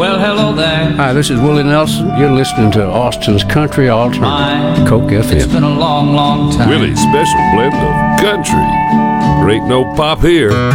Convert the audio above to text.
Well, hello there. Hi, this is Willie Nelson. You're listening to Austin's Country Alternative, Coke It's FM. been a long, long time. Willie's special blend of country. There ain't no pop here.